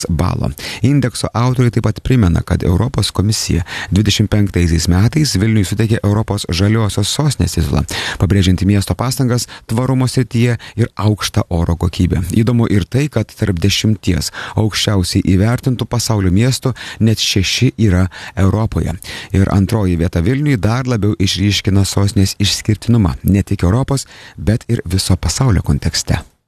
balo. Indekso autoriai taip pat primena, kad Europos komisija 25 metais Vilniui suteikė Europos žaliosios sostinės titulą, pabrėžianti miesto pastangas tvarumo srityje ir aukštą oro kokybę. Įdomu ir tai, kad tarp 10 aukščiausiai įvertintų pasaulio miestų net 6 yra Europoje. Ir antroji vieta Vilniui dar labiau išryškina sostinės išskirtinumą ne tik Europos, bet ir viso pasaulio kontekste.